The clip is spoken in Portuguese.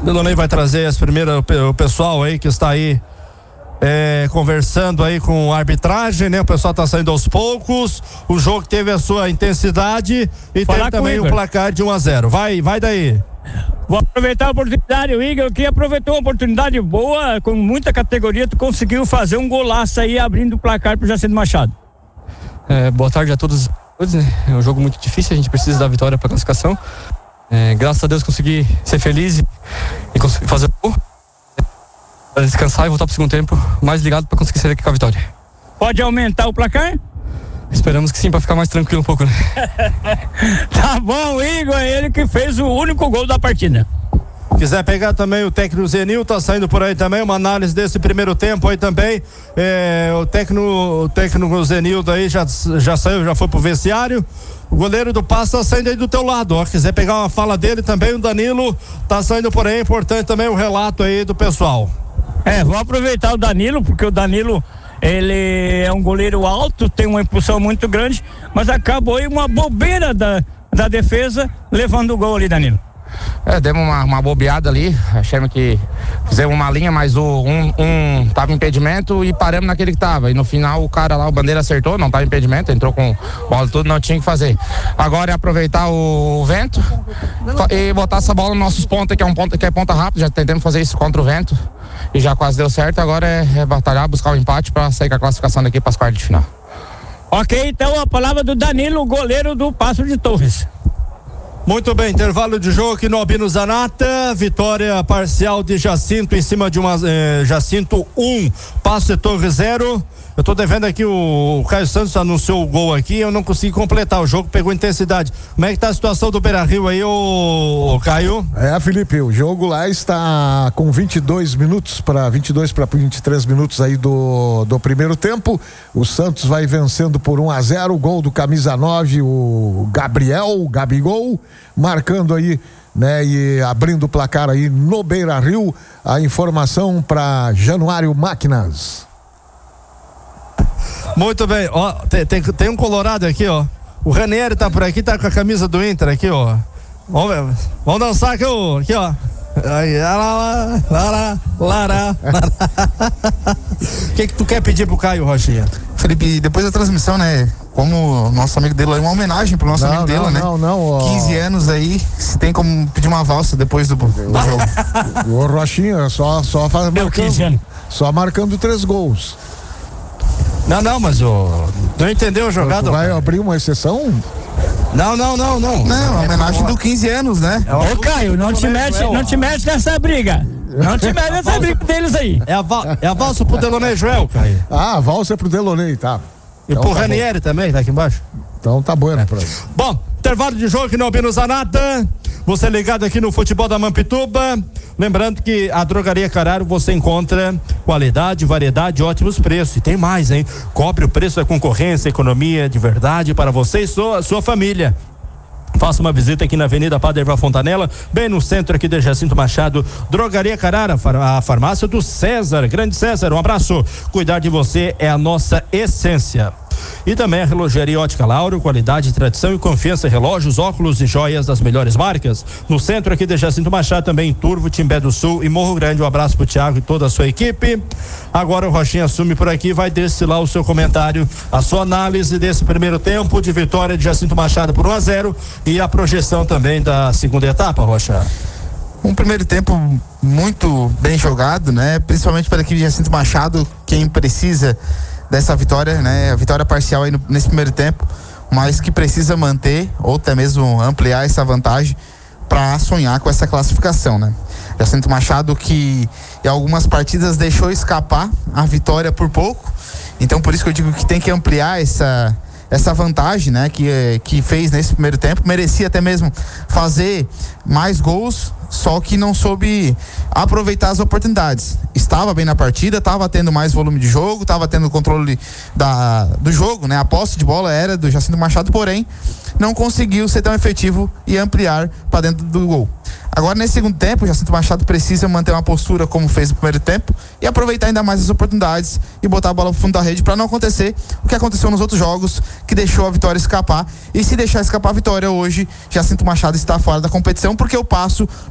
Delonei vai trazer o pessoal aí que está aí conversando aí com a arbitragem, né? O pessoal tá saindo aos poucos, o jogo teve a sua intensidade e teve também um placar de 1-0. Vai daí. Vou aproveitar a oportunidade, o Igor, que aproveitou uma oportunidade boa, com muita categoria, tu conseguiu fazer um golaço aí, abrindo o placar pro Jacinto Machado. Boa tarde a todos, né? É um jogo muito difícil, a gente precisa da vitória para classificação. Graças a Deus consegui ser feliz e conseguir fazer o gol. Para descansar e voltar pro segundo tempo mais ligado para conseguir sair aqui com a vitória. Pode aumentar o placar? Esperamos que sim, para ficar mais tranquilo um pouco, né? Tá bom, Igor, é ele que fez o único gol da partida. Quiser pegar também o técnico Zenil, tá saindo por aí também, uma análise desse primeiro tempo aí também. O técnico Zenildo aí já saiu, já foi pro vestiário. O goleiro do Passo tá saindo aí do teu lado, ó. Quiser pegar uma fala dele também, o Danilo tá saindo por aí, é importante também o relato aí do pessoal. Vou aproveitar o Danilo, porque o Danilo, ele é um goleiro alto, tem uma impulsão muito grande, mas acabou aí uma bobeira da defesa, levando o gol ali, Danilo. Demos uma bobeada ali, achamos que fizemos uma linha, mas um tava em impedimento e paramos naquele que tava. E no final o cara lá, o Bandeira acertou, não tava em impedimento, entrou com bola tudo, não tinha que fazer. Agora é aproveitar o vento e botar essa bola nos nossos pontos, que é ponta rápida, já tentamos fazer isso contra o vento e já quase deu certo. Agora é batalhar, buscar o empate para sair com a classificação daqui para as quartas de final. Ok, então a palavra do Danilo, goleiro do Passo de Torres. Muito bem, intervalo de jogo aqui no Albino Zanata, vitória parcial de Jacinto em cima de Jacinto 1, Passo de Torres 0. Eu tô devendo aqui, o Caio Santos anunciou o gol aqui, eu não consegui completar, o jogo pegou intensidade. Como é que tá a situação do Beira-Rio aí, ô Caio? Felipe, o jogo lá está com 22 para 23 minutos aí do primeiro tempo. O Santos vai vencendo por 1-0, gol do camisa 9, o Gabigol, marcando aí, né, e abrindo o placar aí no Beira-Rio. A informação para Januário Máquinas. Muito bem, ó, tem um colorado aqui, ó. O Ranieri tá por aqui, tá com a camisa do Inter aqui, ó. Vamos dançar aqui, ó. O que tu quer pedir pro Caio, Rochinha? Felipe, depois da transmissão, né? Como nosso amigo dele, uma homenagem pro nosso amigo dele, né? Não. 15 anos aí, se tem como pedir uma valsa depois do jogo. O Rochinha só faz só marcando 3 gols. Não, mas não entendeu a jogada? Vai abrir uma exceção? Não. Não, homenagem do 15 anos, né? Ô Caio, não te mete nessa briga. Não te mete nessa briga deles aí. É a valsa pro Delonei Joel, Caio. A valsa é pro Delonei, tá. E então, pro Ranieri também, tá aqui embaixo. Então tá bom, né? Bom, intervalo de jogo aqui no Albino Zanata. Você ligado aqui no Futebol da Mampituba. Lembrando que a Drogaria Carraro você encontra qualidade, variedade, ótimos preços. E tem mais, hein? Cobre o preço da concorrência, economia de verdade para você e sua família. Faça uma visita aqui na Avenida Padre Erval Fontanella, bem no centro aqui de Jacinto Machado. Drogaria Carrara, a farmácia do César, grande César, um abraço. Cuidar de você é a nossa essência. E também a Relojaria Ótica Lauro, qualidade, tradição e confiança, relógios, óculos e joias das melhores marcas. No centro aqui de Jacinto Machado, também em Turvo, Timbé do Sul e Morro Grande. Um abraço pro Thiago e toda a sua equipe. Agora o Rochinha assume por aqui, vai destilar o seu comentário, a sua análise desse primeiro tempo de vitória de Jacinto Machado por 1-0 e a projeção também da segunda etapa, Rocha. Um primeiro tempo muito bem jogado, né? Principalmente para a equipe de Jacinto Machado, quem precisa dessa vitória, né? A vitória parcial aí nesse primeiro tempo, mas que precisa manter ou até mesmo ampliar essa vantagem para sonhar com essa classificação, né? Jacinto Machado que em algumas partidas deixou escapar a vitória por pouco, então por isso que eu digo que tem que ampliar essa vantagem, né? Que fez nesse primeiro tempo, merecia até mesmo fazer mais gols, só que não soube aproveitar as oportunidades. Estava bem na partida, estava tendo mais volume de jogo, estava tendo controle do jogo, né? A posse de bola era do Jacinto Machado, porém não conseguiu ser tão efetivo e ampliar para dentro do gol. Agora, nesse segundo tempo, o Jacinto Machado precisa manter uma postura como fez no primeiro tempo e aproveitar ainda mais as oportunidades e botar a bola no fundo da rede para não acontecer o que aconteceu nos outros jogos, que deixou a vitória escapar. E se deixar escapar a vitória hoje, Jacinto Machado está fora da competição, porque o Passo